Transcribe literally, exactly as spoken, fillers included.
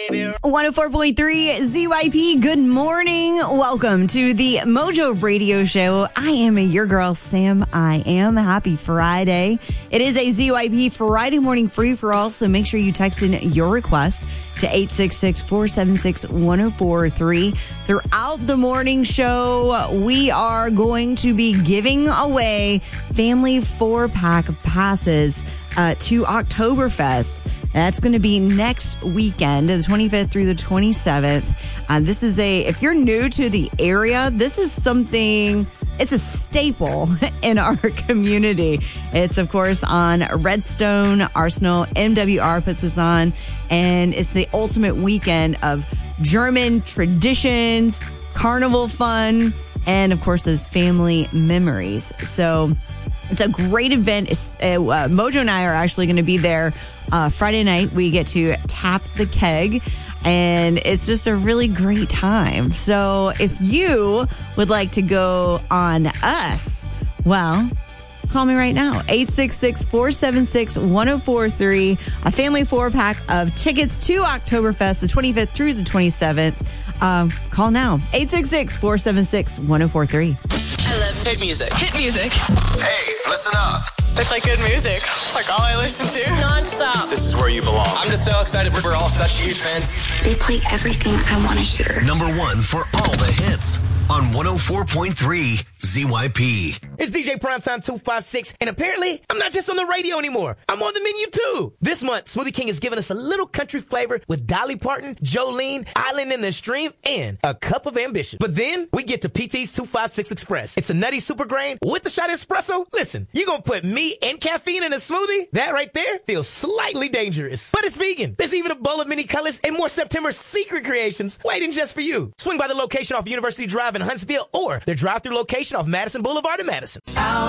one oh four point three Z Y P, good morning. Welcome to the Mojo Radio Show. I am your girl, Sam. I am. Happy Friday. It is a Z Y P Friday morning free for all, so make sure you text in your request to eight six six, four seven six, one oh four three. Throughout the morning show, we are going to be giving away family four-pack passes uh, to Oktoberfest. That's going to be next weekend, the twenty-fifth through the twenty-seventh. Uh, this is a, if you're new to the area, this is something, it's a staple in our community. It's, of course, on Redstone Arsenal. M W R puts this on, and it's the ultimate weekend of German traditions, carnival fun, and, of course, those family memories. So it's a great event. It's, uh, Mojo and I are actually going to be there uh, Friday night. We get to tap the keg, and it's just a really great time. So if you would like to go on us, well, call me right now. eight six six, four seven six, one oh four three. A family four-pack of tickets to Oktoberfest, the twenty-fifth through the twenty-seventh. Um, call now. eight six six, four seven six, one oh four three. I love hit music. Hit music. Hey, listen up. It's like good music. It's like all I listen to. Non-stop. This is where you belong. I'm just so excited. We're all such huge fans. They play everything I want to hear. Number one for all the hits on one oh four point three Z Y P. It's D J Primetime two five six, and apparently, I'm not just on the radio anymore. I'm on the menu, too. This month, Smoothie King has given us a little country flavor with Dolly Parton, Jolene, Island in the Stream, and a cup of ambition. But then, we get to P T's two five six Express. It's a nutty super grain with a shot of espresso. Listen, you're gonna put me and caffeine in a smoothie? That right there feels slightly dangerous. But it's vegan. There's even a bowl of mini colors and more September secret creations waiting just for you. Swing by the location off University Drive in Huntsville or their drive-through location off Madison Boulevard in Madison.